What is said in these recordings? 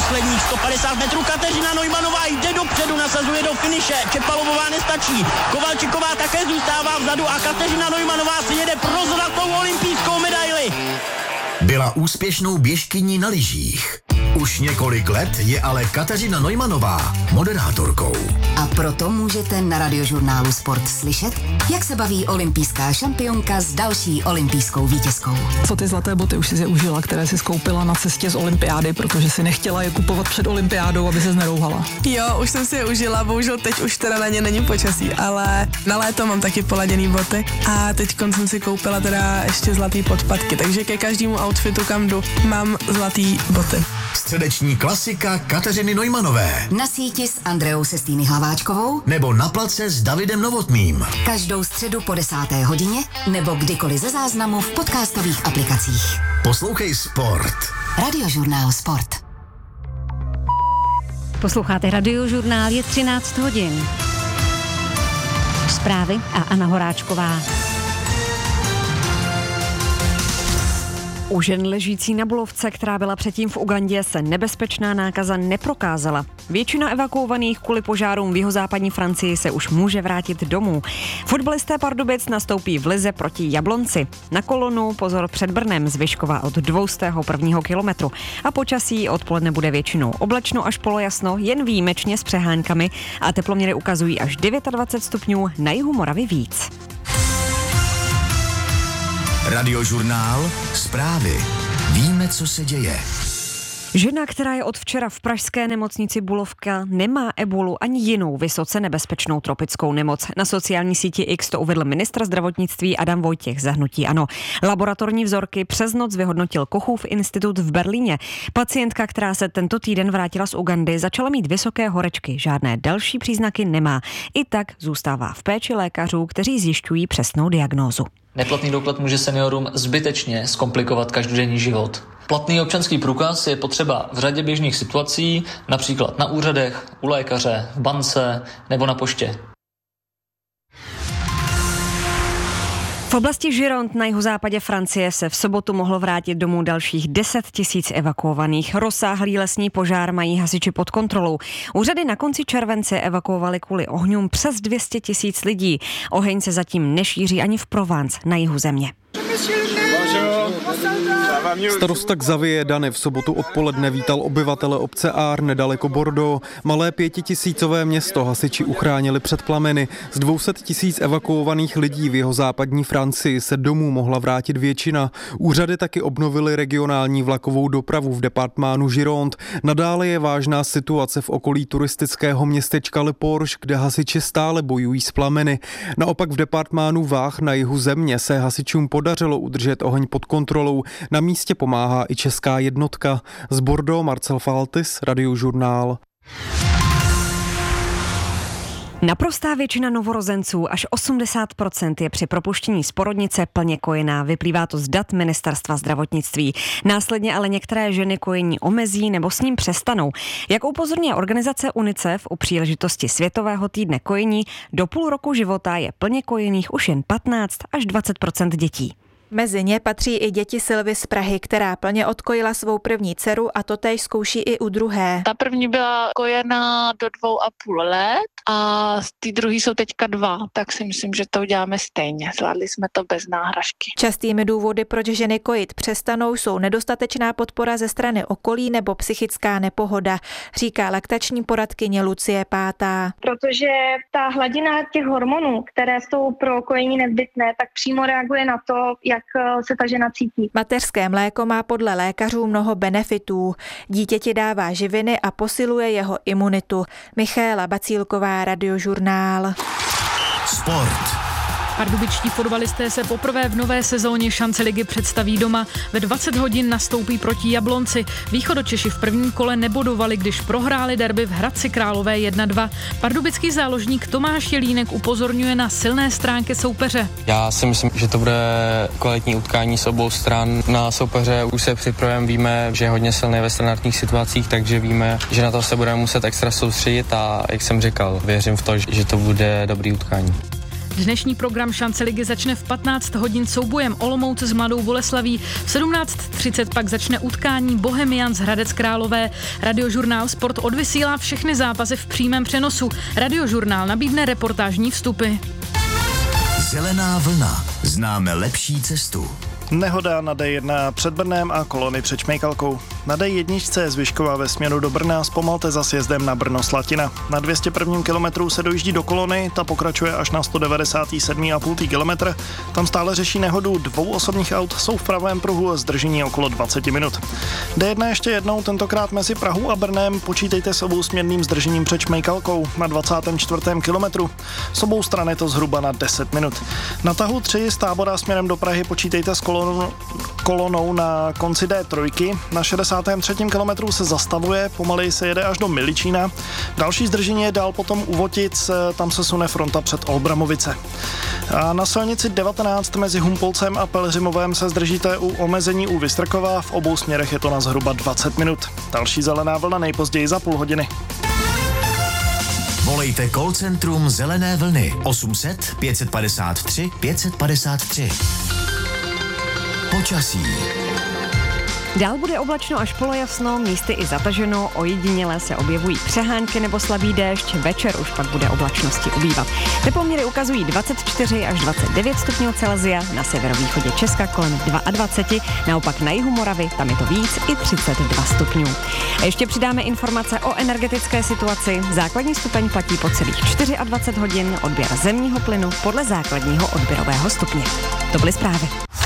posledních 150 metrů. Kateřina Neumannová jde dopředu, nasazuje do finiše. Čepalovová nestačí. Kovalčiková také zůstává vzadu a Kateřina Neumannová si jede pro zlatou olympijskou medaili. Byla úspěšnou běžkyní na lyžích. Už několik let je ale Kateřina Neumannová moderátorkou. A proto můžete na Radiožurnálu Sport slyšet, jak se baví olympijská šampionka s další olympijskou vítězkou. Co ty zlaté boty už si je užila, které si skoupila na cestě z olympiády, protože si nechtěla je kupovat před olympiádou, aby se nerouhala? Jo, už jsem si je užila, bohužel teď už teda na ně není počasí, ale na léto mám taky poladěný boty a teď jsem si koupila teda ještě zlatý podpatky, takže ke každému outfitu, kam jdu, mám zlatý boty. Středeční klasika Kateřiny Neumanové. Na síti s Andreou Sestýny Hlaváčkovou Nebo na place s Davidem Novotným. každou středu po 10. hodině nebo kdykoliv ze záznamu v podcastových aplikacích. Poslouchej Sport. Radiožurnál Sport. Posloucháte Radiožurnál, je 13 hodin. Zprávy a Anna Horáčková. U žen ležící na Bulovce, která byla předtím v Ugandě, se nebezpečná nákaza neprokázala. Většina evakuovaných kvůli požárům v jihozápadní Francii se už může vrátit domů. Fotbalisté Pardubic nastoupí v lize proti Jablonci. Na kolonu pozor před Brnem z Vyškova od 201. kilometru. A počasí odpoledne bude většinou oblačno až polojasno, jen výjimečně s přeháňkami a teploměry ukazují až 29 stupňů, na jihu Moravy víc. Radiožurnál. Zprávy. Víme, co se děje. Žena, která je od včera v pražské nemocnici Bulovka, nemá ebolu ani jinou vysoce nebezpečnou tropickou nemoc. Na sociální síti X to uvedl ministr zdravotnictví Adam Vojtěch za hnutí ANO. Laboratorní vzorky přes noc vyhodnotil Kochův institut v Berlíně. Pacientka, která se tento týden vrátila z Ugandy, začala mít vysoké horečky. Žádné další příznaky nemá. I tak zůstává v péči lékařů, kteří zjišťují přesnou diagnózu. Neplatný doklad může seniorům zbytečně zkomplikovat každodenní život. Platný občanský průkaz je potřeba v řadě běžných situací, například na úřadech, u lékaře, v bance nebo na poště. V oblasti Gironde na jihozápadě Francie se v sobotu mohlo vrátit domů dalších 10 000 evakuovaných. Rozsáhlý lesní požár mají hasiči pod kontrolou. Úřady na konci července evakuovali kvůli ohňům přes 200 000 lidí. Oheň se zatím nešíří ani v Provence na jihu země. Starosta Xavier Dany v sobotu odpoledne vítal obyvatele obce Ár nedaleko Bordeaux. Malé 5000ové město hasiči uchránili před plameny. Z 200 000 evakuovaných lidí v jihozápadní Francii se domů mohla vrátit většina. Úřady taky obnovily regionální vlakovou dopravu v departmánu Gironde. Nadále je vážná situace v okolí turistického městečka Le Porche, kde hasiči stále bojují s plameny. Naopak v departmánu Vách na jihu země se hasičům podařilo udržet oheň pod kontrolou. Na místě pomáhá i česká jednotka. Z Bordeaux Marcel Faltis, Radiožurnál. Naprostá většina novorozenců, až 80%, je při propuštění z porodnice plně kojená. Vyplývá to z dat Ministerstva zdravotnictví. Následně ale některé ženy kojení omezí nebo s ním přestanou. Jak upozorňuje organizace UNICEF u příležitosti Světového týdne kojení, do půl roku života je plně kojených už jen 15 až 20% dětí. Mezi ně patří i děti Silvy z Prahy, která plně odkojila svou první dceru a totéž zkouší i u druhé. Ta první byla kojena do 2,5 let a ty druhý jsou teďka 2, tak si myslím, že to uděláme stejně. Zvládli jsme to bez náhražky. Častými důvody, proč ženy kojit přestanou, jsou nedostatečná podpora ze strany okolí nebo psychická nepohoda, říká laktační poradkyně Lucie Pátá. Protože ta hladina těch hormonů, které jsou pro kojení nezbytné, tak přímo reaguje na to, jak se ta žena cítí. Mateřské mléko má podle lékařů mnoho benefitů. Dítěti dává živiny a posiluje jeho imunitu. Michaela Bacílková, Radiožurnál. Sport. Pardubičtí fotbalisté se poprvé v nové sezóně šance ligy představí doma. Ve 20 hodin nastoupí proti Jablonci. Východočeši v prvním kole nebodovali, když prohráli derby v Hradci Králové 1-2. Pardubický záložník Tomáš Jelínek upozorňuje na silné stránky soupeře. Já si myslím, že to bude kvalitní utkání s obou stran. Na soupeře už se připravujeme, víme, že je hodně silný ve standardních situacích, takže víme, že na to se budeme muset extra soustředit a jak jsem říkal, věřím v to, že to bude dobrý utkání. Dnešní program Šance ligy začne v 15 hodin soubojem Olomouc s Mladou Boleslaví. V 17:30 pak začne utkání Bohemians Hradec Králové. Radiožurnál Sport odvysílá všechny zápasy v přímém přenosu. Radiožurnál nabídne reportážní vstupy. Zelená vlna. Známe lepší cestu. Nehoda na D1 před Brnem a kolony před Šmejkalkou. Na D1 z Vyškova ve směru do Brna zpomalte za sjezdem na Brno-Slatina. Na 201. kilometru se dojíždí do kolony, ta pokračuje až na 197,5 kilometr. Tam stále řeší nehodu 2 osobních aut, jsou v pravém pruhu zdržení okolo 20 minut. D1 ještě jednou, tentokrát mezi Prahou a Brnem, počítejte s obousměrným zdržením před Šmejkalkou na 24. kilometru. S obou stran je to zhruba na 10 minut. Na tahu 3 z Tábora směrem do Prahy počítejte s kolonou na konci D3. Na 63. kilometru se zastavuje, pomaleji se jede až do Miličína. Další zdržení je dál potom u Votic, tam se sune fronta před Olbramovice. A na silnici 19 mezi Humpolcem a Pelhřimovem se zdržíte u omezení u Vystrkova, v obou směrech je to na zhruba 20 minut. Další zelená vlna nejpozději za půl hodiny. Volejte call centrum Zelené vlny 800 553 553. Počasí. Dál bude oblačno až polojasno, místy i zataženo, ojediněle se objevují přehánky nebo slabý déšť, večer už pak bude oblačnosti ubývat. Teplomíry ukazují 24 až 29 stupňů Celsia, na severovýchodě Česka kolem 22, naopak na jihu Moravy, tam je to víc, i 32 stupňů. A ještě přidáme informace o energetické situaci. Základní stupeň platí po celých 24 hodin, odběr zemního plynu podle základního odběrového stupně. To byly zprávy.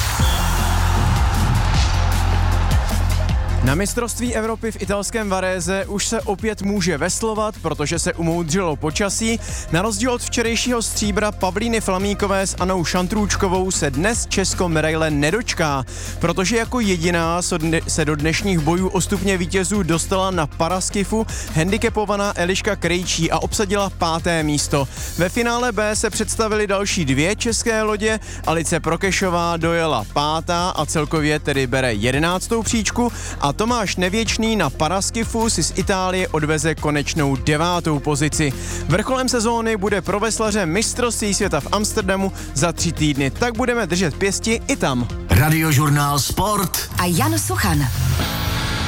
Na mistrovství Evropy v italském Varese už se opět může veslovat, protože se umoudřilo počasí. Na rozdíl od včerejšího stříbra Pavlíny Flamíkové s Anou Šantrůčkovou se dnes Česko medaile nedočká, protože jako jediná se do dnešních bojů o stupně vítězů dostala na paraskifu handicapovaná Eliška Krejčí a obsadila 5. místo. Ve finále B se představily další 2 české lodě. Alice Prokešová dojela 5. a celkově tedy bere 11. příčku a Tomáš Nevěčný na paraskifu si z Itálie odveze konečnou 9. pozici. Vrcholem sezóny bude pro veslaře mistrovství světa v Amsterdamu za 3 týdny, tak budeme držet pěsti i tam. Radiožurnál Sport a Jan Suchan.